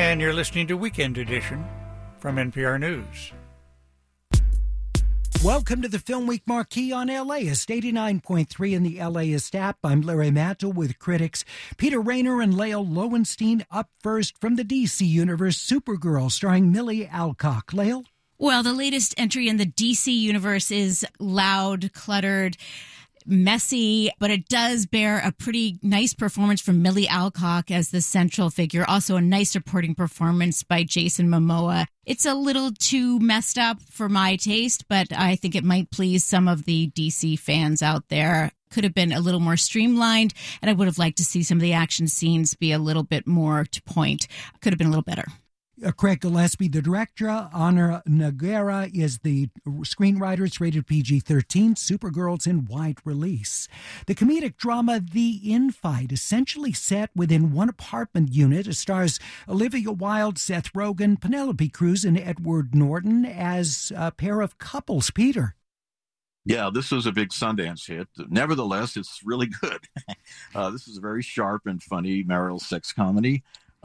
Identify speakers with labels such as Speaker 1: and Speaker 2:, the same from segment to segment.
Speaker 1: And you're listening to Weekend Edition from NPR News.
Speaker 2: Welcome to the Film Week Marquee on LAist 89.3 in the LAist app. I'm Larry Mantle with critics Peter Rainer and Lael Lowenstein. Up first from the DC universe, Supergirl, starring Millie Alcock. Lael?
Speaker 3: Well, the latest entry in the DC universe is loud, cluttered, messy, but it does bear a pretty nice performance from Millie Alcock as the central figure. Also a nice supporting performance by Jason Momoa. It's a little too messed up for my taste, but I think it might please some of the DC fans out there. Could have been a little more streamlined, and I would have liked to see some of the action scenes be a little bit more to point. Could have been a little better.
Speaker 2: Craig Gillespie, the director. Ana Nogueira is the screenwriter. It's rated PG-13. Supergirl's in wide release. The comedic drama The Infight, essentially set within one apartment unit. It stars Olivia Wilde, Seth Rogen, Penelope Cruz, and Edward Norton as a pair of couples. Peter?
Speaker 4: Yeah, this was a big Sundance hit. Nevertheless, it's really good. This is a very sharp and funny marital sex comedy.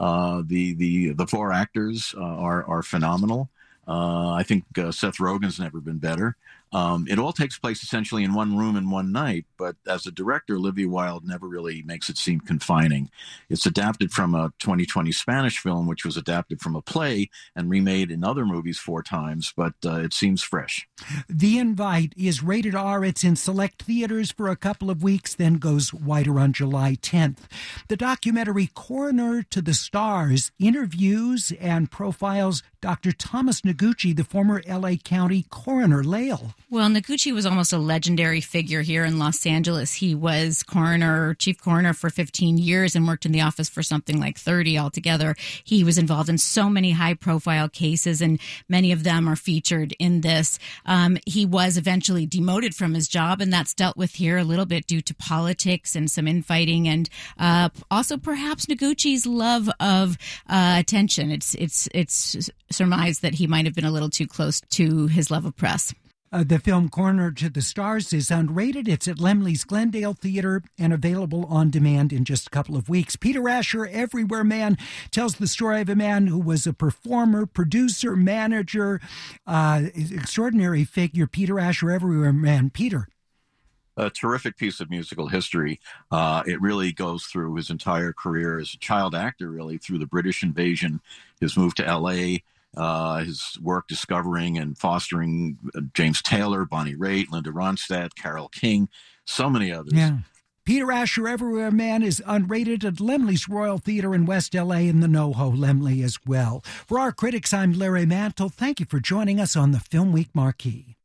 Speaker 4: The four actors are phenomenal. I think Seth Rogen's never been better. It all takes place essentially in one room in one night, but as a director, Olivia Wilde never really makes it seem confining. It's adapted from a 2020 Spanish film, which was adapted from a play and remade in other movies 4 times, but it seems fresh.
Speaker 2: The Invite is rated R. It's in select theaters for a couple of weeks, then goes wider on July 10th. The documentary Coroner to the Stars interviews and profiles Dr. Thomas Noguchi, the former L.A. County coroner. Lael?
Speaker 3: Well, Noguchi was almost a legendary figure here in Los Angeles. He was chief coroner for 15 years and worked in the office for something like 30 altogether. He was involved in so many high-profile cases, and many of them are featured in this. He was eventually demoted from his job, and that's dealt with here a little bit due to politics and some infighting, and also perhaps Noguchi's love of attention. It's surmised that he might have been a little too close to his love of press.
Speaker 2: The film Coroner to the Stars is unrated. It's at Laemmle's Glendale Theater and available on demand in just a couple of weeks. Peter Asher, Everywhere Man, tells the story of a man who was a performer, producer, manager, extraordinary figure. Peter Asher, Everywhere Man. Peter?
Speaker 4: A terrific piece of musical history. It really goes through his entire career as a child actor, really, through the British invasion, his move to L.A., his work discovering and fostering James Taylor, Bonnie Raitt, Linda Ronstadt, Carole King, so many others.
Speaker 2: Yeah. Peter Asher, Everywhere Man is unrated at Laemmle's Royal Theater in West L.A. and the NoHo Laemmle as well. For our critics, I'm Larry Mantle. Thank you for joining us on the Film Week Marquee.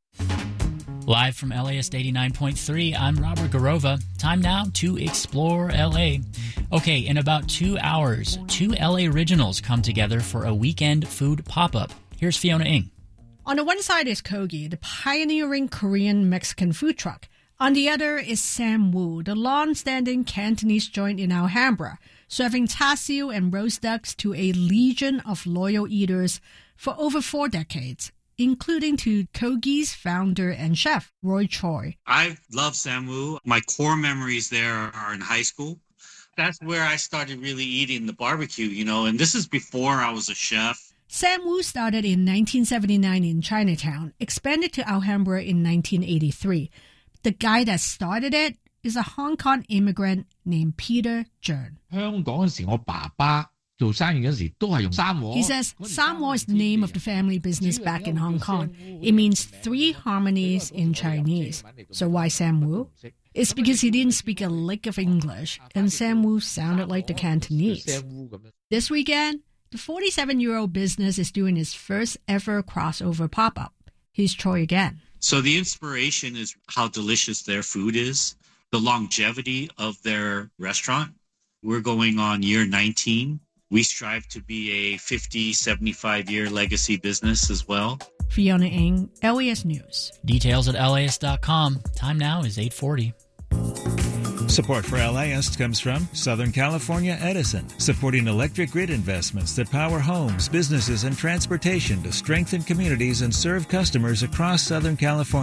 Speaker 5: Live from LAist 89.3, I'm Robert Garova. Time now to explore LA. Okay, in about 2 hours, 2 LA originals come together for a weekend food pop-up. Here's Fiona Ng.
Speaker 6: On the one side is Kogi, the pioneering Korean-Mexican food truck. On the other is Sam Woo, the long-standing Cantonese joint in Alhambra, serving char siu and roast ducks to a legion of loyal eaters for over 4 decades, including to Kogi's founder and chef, Roy Choi.
Speaker 7: I love Sam Woo. My core memories there are in high school. That's where I started really eating the barbecue, and this is before I was a chef.
Speaker 6: Sam Woo started in 1979 in Chinatown, expanded to Alhambra in 1983. The guy that started it is a Hong Kong immigrant named Peter Jern. He says Samwo is the name of the family business back in Hong Kong. It means 3 harmonies in Chinese. So why Sam Woo? It's because he didn't speak a lick of English, and Sam Woo sounded like the Cantonese. This weekend, the 47-year-old business is doing its first ever crossover pop-up. Here's Choi again.
Speaker 7: So the inspiration is how delicious their food is, the longevity of their restaurant. We're going on year 19. We strive to be a 50, 75-year legacy business as well.
Speaker 6: Fiona Ng, LAist News.
Speaker 5: Details at LAist.com. Time now is 8:40.
Speaker 8: Support for LAist comes from Southern California Edison, supporting electric grid investments that power homes, businesses, and transportation to strengthen communities and serve customers across Southern California.